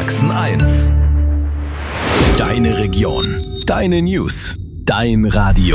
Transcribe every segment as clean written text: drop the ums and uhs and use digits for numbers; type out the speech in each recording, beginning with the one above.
Sachsen-1. Deine Region. Deine News. Dein Radio.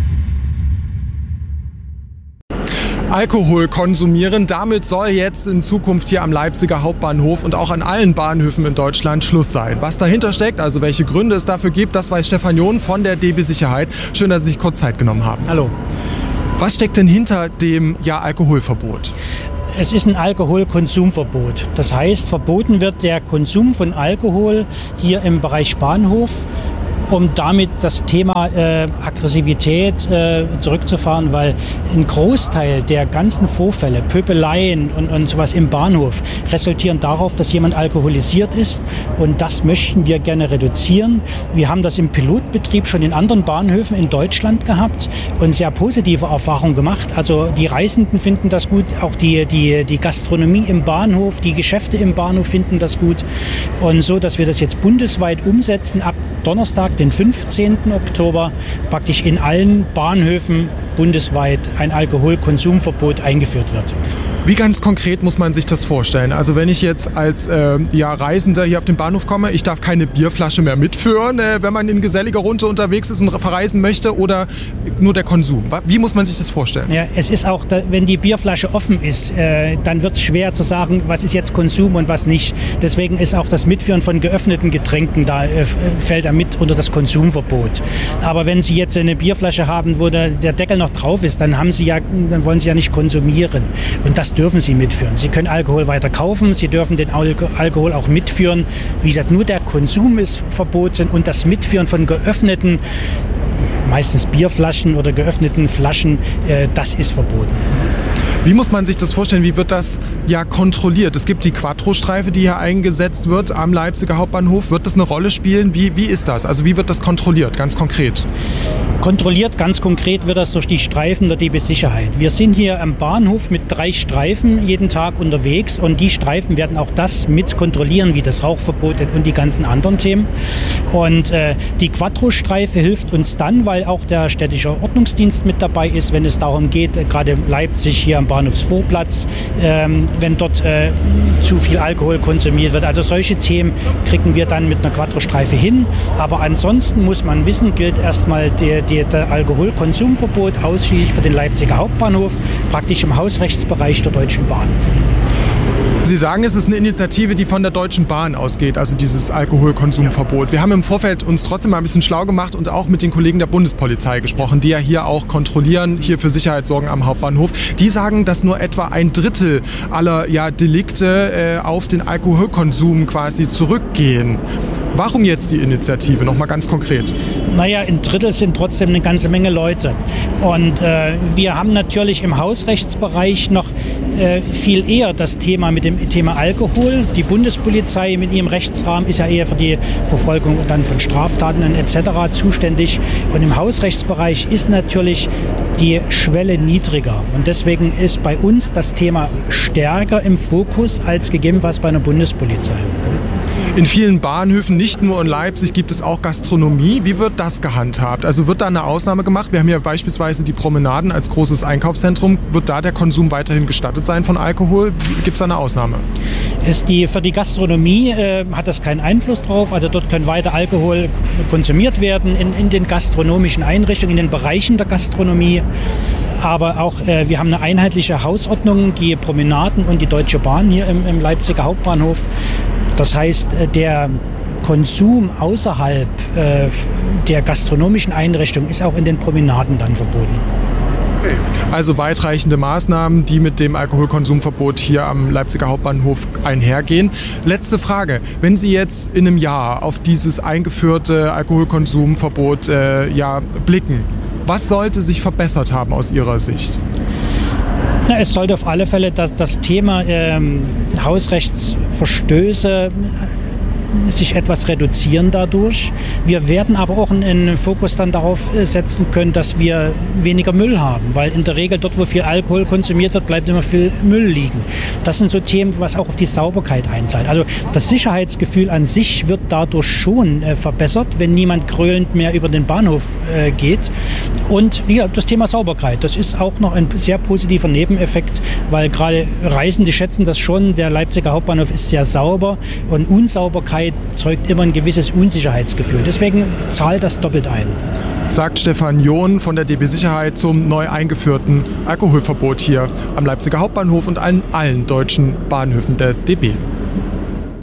Alkohol konsumieren. Damit soll jetzt in Zukunft hier am Leipziger Hauptbahnhof und auch an allen Bahnhöfen in Deutschland Schluss sein. Was dahinter steckt, also welche Gründe es dafür gibt, das weiß Stefan John von der DB Sicherheit. Schön, dass Sie sich kurz Zeit genommen haben. Hallo. Was steckt denn hinter dem Alkoholverbot? Es ist ein Alkoholkonsumverbot. Das heißt, verboten wird der Konsum von Alkohol hier im Bereich Bahnhof, um damit das Thema Aggressivität zurückzufahren, weil ein Großteil der ganzen Vorfälle, Pöbeleien und sowas im Bahnhof resultieren darauf, dass jemand alkoholisiert ist, und das möchten wir gerne reduzieren. Wir haben das im Pilotbetrieb schon in anderen Bahnhöfen in Deutschland gehabt und sehr positive Erfahrungen gemacht. Also die Reisenden finden das gut, auch die Gastronomie im Bahnhof, die Geschäfte im Bahnhof finden das gut, und so, dass wir das jetzt bundesweit umsetzen, ab Donnerstag, den 15. Oktober, praktisch in allen Bahnhöfen bundesweit ein Alkoholkonsumverbot eingeführt wird. Wie ganz konkret muss man sich das vorstellen? Also wenn ich jetzt als Reisender hier auf den Bahnhof komme, ich darf keine Bierflasche mehr mitführen, wenn man in geselliger Runde unterwegs ist und verreisen möchte, oder nur der Konsum? Wie muss man sich das vorstellen? Ja, es ist auch, wenn die Bierflasche offen ist, dann wird es schwer zu sagen, was ist jetzt Konsum und was nicht. Deswegen ist auch das Mitführen von geöffneten Getränken, da fällt er mit unter das Konsumverbot. Aber wenn Sie jetzt eine Bierflasche haben, wo der Deckel noch drauf ist, dann wollen Sie ja nicht konsumieren. Und das dürfen Sie mitführen. Sie können Alkohol weiter kaufen, Sie dürfen den Alkohol auch mitführen. Wie gesagt, nur der Konsum ist verboten, und das Mitführen von geöffneten, meistens Bierflaschen oder geöffneten Flaschen, das ist verboten. Wie muss man sich das vorstellen? Wie wird das kontrolliert? Es gibt die Quattro-Streife, die hier eingesetzt wird am Leipziger Hauptbahnhof. Wird das eine Rolle spielen? Wie ist das? Also wie wird das kontrolliert, ganz konkret? Kontrolliert, ganz konkret, wird das durch die Streifen der DB Sicherheit. Wir sind hier am Bahnhof mit 3 Streifen jeden Tag unterwegs, und die Streifen werden auch das mit kontrollieren, wie das Rauchverbot und die ganzen anderen Themen. Und die Quattro-Streife hilft uns dann, weil auch der städtische Ordnungsdienst mit dabei ist, wenn es darum geht, gerade Leipzig hier am Bahnhofsvorplatz, wenn dort zu viel Alkohol konsumiert wird. Also solche Themen kriegen wir dann mit einer Quattro-Streife hin. Aber ansonsten muss man wissen, gilt erstmal der Alkoholkonsumverbot ausschließlich für den Leipziger Hauptbahnhof, praktisch im Hausrechtsbereich der Deutschen Bahn. Sie sagen, es ist eine Initiative, die von der Deutschen Bahn ausgeht, also dieses Alkoholkonsumverbot. Wir haben im Vorfeld uns trotzdem mal ein bisschen schlau gemacht und auch mit den Kollegen der Bundespolizei gesprochen, die ja hier auch kontrollieren, hier für Sicherheit sorgen am Hauptbahnhof. Die sagen, dass nur etwa 1/3 aller Delikte auf den Alkoholkonsum quasi zurückgehen. Warum jetzt die Initiative? Nochmal ganz konkret. Naja, 1/3 sind trotzdem eine ganze Menge Leute. Und wir haben natürlich im Hausrechtsbereich noch viel eher das Thema mit dem Thema Alkohol. Die Bundespolizei mit ihrem Rechtsrahmen ist ja eher für die Verfolgung dann von Straftaten etc. zuständig. Und im Hausrechtsbereich ist natürlich die Schwelle niedriger. Und deswegen ist bei uns das Thema stärker im Fokus als gegebenenfalls bei einer Bundespolizei. In vielen Bahnhöfen, nicht nur in Leipzig, gibt es auch Gastronomie. Wie wird das gehandhabt? Also wird da eine Ausnahme gemacht? Wir haben ja beispielsweise die Promenaden als großes Einkaufszentrum. Wird da der Konsum weiterhin gestattet sein von Alkohol? Gibt es da eine Ausnahme? Für die Gastronomie hat das keinen Einfluss drauf. Also dort kann weiter Alkohol konsumiert werden in den gastronomischen Einrichtungen, in den Bereichen der Gastronomie. Aber auch wir haben eine einheitliche Hausordnung, die Promenaden und die Deutsche Bahn hier im Leipziger Hauptbahnhof. Das heißt, der Konsum außerhalb der gastronomischen Einrichtung ist auch in den Promenaden dann verboten. Okay. Also weitreichende Maßnahmen, die mit dem Alkoholkonsumverbot hier am Leipziger Hauptbahnhof einhergehen. Letzte Frage. Wenn Sie jetzt in einem Jahr auf dieses eingeführte Alkoholkonsumverbot blicken, was sollte sich verbessert haben aus Ihrer Sicht? Es sollte auf alle Fälle das Thema Hausrechtsverstöße sich etwas reduzieren dadurch. Wir werden aber auch einen Fokus dann darauf setzen können, dass wir weniger Müll haben, weil in der Regel dort, wo viel Alkohol konsumiert wird, bleibt immer viel Müll liegen. Das sind so Themen, was auch auf die Sauberkeit einzahlt. Also das Sicherheitsgefühl an sich wird dadurch schon verbessert, wenn niemand gröhlend mehr über den Bahnhof geht. Und das Thema Sauberkeit, das ist auch noch ein sehr positiver Nebeneffekt, weil gerade Reisende schätzen das schon, der Leipziger Hauptbahnhof ist sehr sauber und Unsauberkeit Unsicherheit zeugt immer ein gewisses Unsicherheitsgefühl. Deswegen zahlt das doppelt ein. Sagt Stefan John von der DB Sicherheit zum neu eingeführten Alkoholverbot hier am Leipziger Hauptbahnhof und an allen deutschen Bahnhöfen der DB.